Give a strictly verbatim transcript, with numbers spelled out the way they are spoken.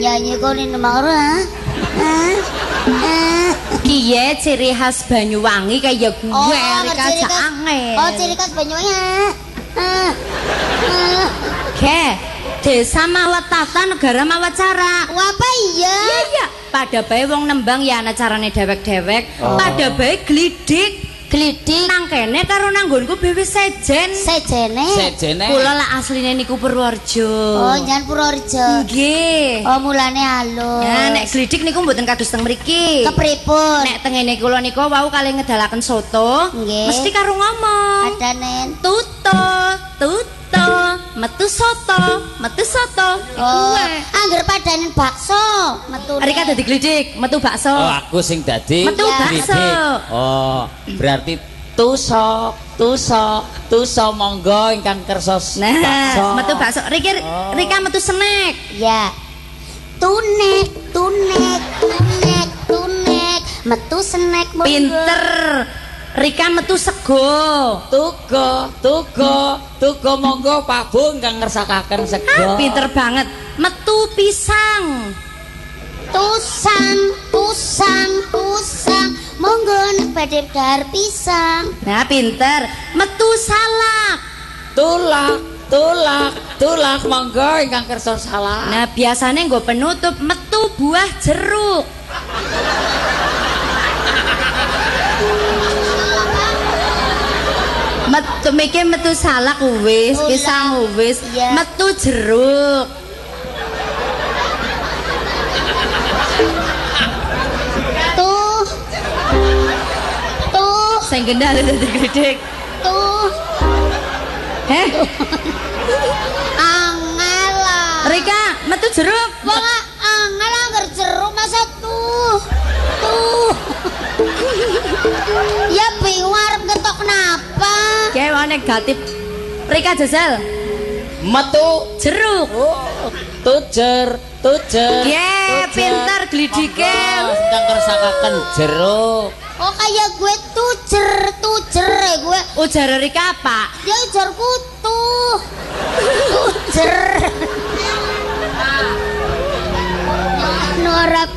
nyanyi kok ini mau ha? Kiye ciri khas Banyuwangi kayak gue Oh, Rika ciri aja khas- angel. Oh, ciri khas Banyuwangi. Ah. Ah. Oke, desa Mawatata negara Mawacara. Wah, apa iya? Iya iya. Pada bae wong nembang ya ana carane dewek-dewek. Oh. Pada bae glidik. Glidik Nang kene karo nanggonku Bewe Sejen. sejene. Sejene. Kula lah asline niku Purworejo. Oh, jangan Purworejo. Nggih. Oh, mulane halus. Nah, nek glidik niku mboten kados teng mriki. kepripun? Nek teng ngene kula niku wau kalih ngedalaken soto, Nggih. mesti karo ngomong. Ada nen. Tuto, tuto, metu soto, metu soto. Iku Oh, wae. angger padanen bakso metune. Rika dadi glidik, metu bakso. Oh, aku sing dadi Metu glidik. bakso. Oh, berarti tusok, tusok, tusok monggo ingkang kersa Nah, bakso. metu bakso. Rika, Oh. Rika metu snack. Ya. Tunek, tunek, tunek, tunek. Metu snack monggo. Pinter. Rika metu sego. Tugo, tugo, tugo monggo Pak Bu ingkang ngersakaken sego. Ah, pinter banget. Metu pisang. Tusang, tusang, tusang. Monggo nek badhe dahar pisang. Nah, pinter. Metu salak. Tulak, tulak, tulak monggo ingkang kersa salak. Nah, biasanya nggo penutup metu buah jeruk. Metu mikir metu salak wis, Tulak. pisang wis, Iya. metu jeruk. Tuh. Tuh, Sing gendal dadi gledek. tuh. Heh, Angel lah. Rika, metu jeruk. Wong angel angger jeruk masa tuh. Tuh. Ya bingung arep ketok kenapa? Kayak wong negatif. Rika jajal Metu. jeruk. Oh, tujer, tujer. Ye, tujer. pinter glidike. Monggo ingkang kersakaken jeruk. Oh kayak gue tujer, tujer ya gue. Ujar Rika apa? Ya ujar kutu. Tujer. Nora